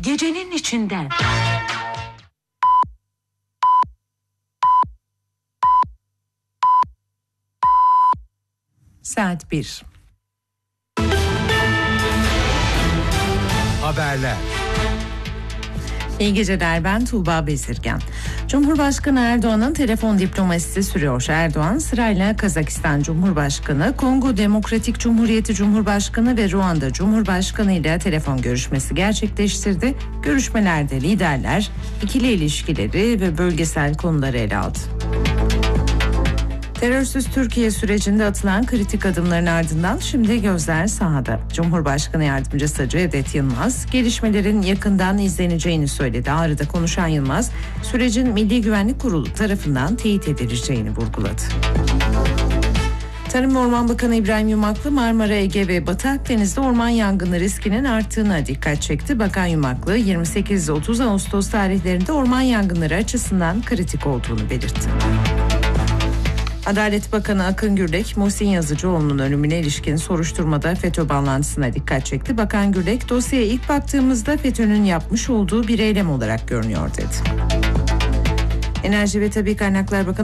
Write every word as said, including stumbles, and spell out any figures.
Gecenin içinden. Saat bir. Haberler. İyi geceler, ben Tuğba Bezirgen. Cumhurbaşkanı Erdoğan'ın telefon diplomasisi sürüyor. Erdoğan sırayla Kazakistan Cumhurbaşkanı, Kongo Demokratik Cumhuriyeti Cumhurbaşkanı ve Ruanda Cumhurbaşkanı ile telefon görüşmesi gerçekleştirdi. Görüşmelerde liderler ikili ilişkileri ve bölgesel konuları ele aldı. Terörsüz Türkiye sürecinde atılan kritik adımların ardından şimdi gözler sahada. Cumhurbaşkanı Yardımcısı Cevdet Yılmaz, gelişmelerin yakından izleneceğini söyledi. Ağrı'da konuşan Yılmaz, sürecin Milli Güvenlik Kurulu tarafından teyit edileceğini vurguladı. Tarım ve Orman Bakanı İbrahim Yumaklı, Marmara, Ege ve Batı Akdeniz'de orman yangını riskinin arttığına dikkat çekti. Bakan Yumaklı, yirmi sekiz otuz Ağustos tarihlerinde orman yangınları açısından kritik olduğunu belirtti. Adalet Bakanı Akın Gürlek, Muhsin Yazıcıoğlu'nun ölümüne ilişkin soruşturmada FETÖ bağlantısına dikkat çekti. Bakan Gürlek, dosyaya ilk baktığımızda FETÖ'nün yapmış olduğu bir eylem olarak görünüyor dedi. Enerji ve Tabii Kaynaklar Bakanı